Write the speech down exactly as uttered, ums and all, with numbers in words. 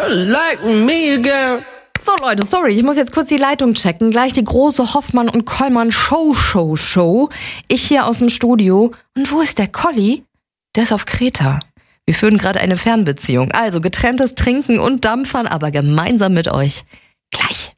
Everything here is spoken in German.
like me again. So Leute, sorry, ich muss jetzt kurz die Leitung checken. Gleich die große Hoffmann und Kollmann Show, Show, Show. Ich hier aus dem Studio. Und wo ist der Colli? Der ist auf Kreta. Wir führen gerade eine Fernbeziehung. Also getrenntes Trinken und Dampfern, aber gemeinsam mit euch. Gleich.